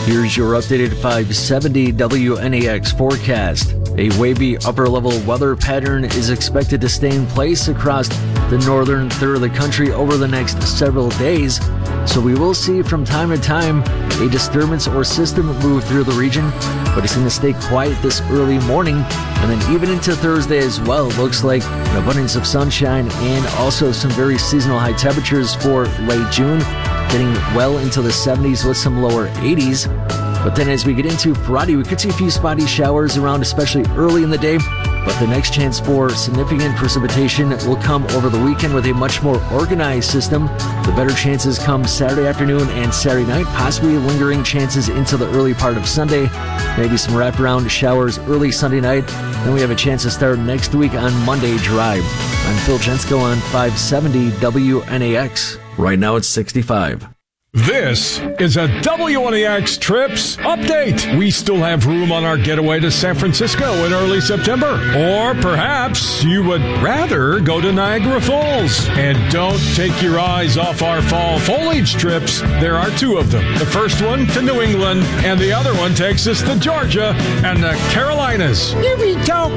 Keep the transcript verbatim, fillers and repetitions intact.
Here's your updated five seventy W N A X forecast. A wavy upper-level weather pattern is expected to stay in place across the northern third of the country over the next several days. So we will see from time to time a disturbance or system move through the region, but it's going to stay quiet this early morning. And then even into Thursday as well, looks like an abundance of sunshine and also some very seasonal high temperatures for late June, getting well into the seventies with some lower eighties. But then as we get into Friday, we could see a few spotty showers around, especially early in the day. But the next chance for significant precipitation will come over the weekend with a much more organized system. The better chances come Saturday afternoon and Saturday night, possibly lingering chances into the early part of Sunday. Maybe some wraparound showers early Sunday night. Then we have a chance to start next week on Monday dry. I'm Phil Jensko on five seventy W N A X. Right now it's sixty-five. This is a W N A X Trips update. We still have room on our getaway to San Francisco in early September. Or perhaps you would rather go to Niagara Falls. And don't take your eyes off our fall foliage trips. There are two of them. The first one to New England, and the other one takes us to Georgia and the Carolinas. Here we go.